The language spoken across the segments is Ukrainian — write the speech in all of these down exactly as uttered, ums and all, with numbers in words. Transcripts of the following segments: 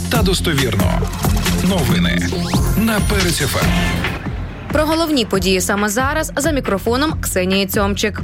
та достовірно. Новини на Перець еф ем. Про головні події саме зараз за мікрофоном Ксенії Цьомчик.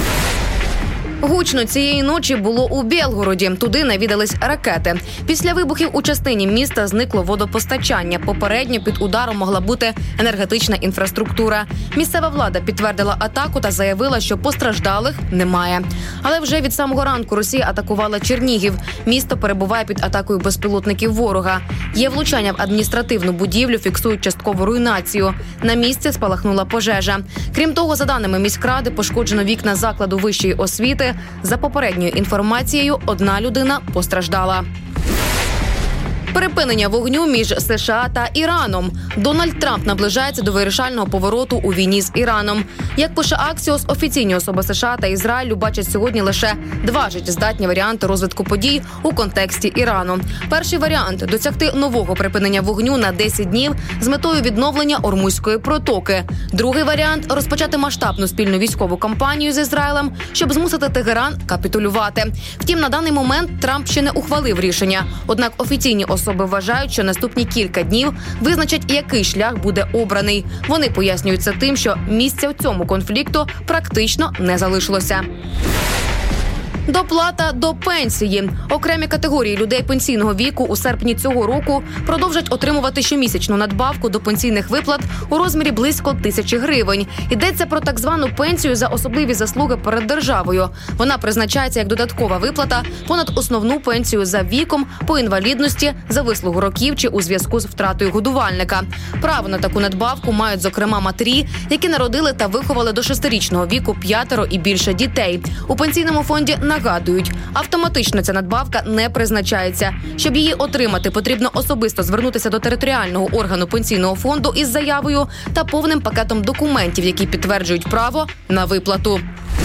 Гучно цієї ночі було у Білгороді. Туди навідались ракети. Після вибухів у частині міста зникло водопостачання. Попередньо під ударом могла бути енергетична інфраструктура. Місцева влада підтвердила атаку та заявила, що постраждалих немає. Але вже від самого ранку Росія атакувала Чернігів. Місто перебуває під атакою безпілотників ворога. Є влучання в адміністративну будівлю, фіксують часткову руйнацію. На місці спалахнула пожежа. Крім того, за даними міськради, пошкоджено вікна закладу вищої освіти. За попередньою інформацією, одна людина постраждала. Припинення вогню між США та Іраном. Дональд Трамп наближається до вирішального повороту у війні з Іраном. Як пише Axios, офіційні особи США та Ізраїлю бачать сьогодні лише два життєздатні варіанти розвитку подій у контексті Ірану. Перший варіант – досягти нового припинення вогню на десять днів з метою відновлення Ормузької протоки. Другий варіант – розпочати масштабну спільну військову кампанію з Ізраїлем, щоб змусити Тегеран капітулювати. Втім, на даний момент Трамп ще не ухвалив рішення. Однак офіційні особи Особи вважають, що наступні кілька днів визначать, який шлях буде обраний. Вони пояснюють це тим, що місця в цьому конфлікту практично не залишилося. Доплата до пенсії. Окремі категорії людей пенсійного віку у серпні цього року продовжать отримувати щомісячну надбавку до пенсійних виплат у розмірі близько тисячі гривень. Йдеться про так звану пенсію за особливі заслуги перед державою. Вона призначається як додаткова виплата понад основну пенсію за віком, по інвалідності, за вислугу років чи у зв'язку з втратою годувальника. Право на таку надбавку мають, зокрема, матері, які народили та виховали до шестирічного віку п'ятеро і більше дітей. У пенсійному фонді нагадують, автоматично ця надбавка не призначається. Щоб її отримати, потрібно особисто звернутися до територіального органу пенсійного фонду із заявою та повним пакетом документів, які підтверджують право на виплату.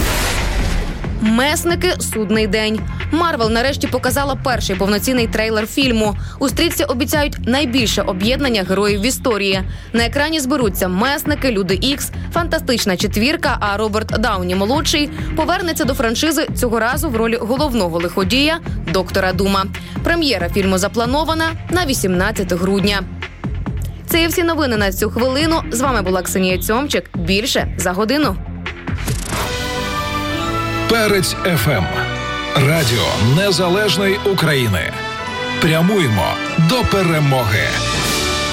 Месники – судний день. Марвел нарешті показала перший повноцінний трейлер фільму. У стрічці обіцяють найбільше об'єднання героїв в історії. На екрані зберуться Месники, Люди Ікс, Фантастична четвірка, а Роберт Дауні-молодший повернеться до франшизи цього разу в ролі головного лиходія – Доктора Дума. Прем'єра фільму запланована на вісімнадцяте грудня. Це є всі новини на цю хвилину. З вами була Ксенія Цьомчик. Більше за годину. Перець еф ем. Радіо Незалежної України. Прямуємо до перемоги.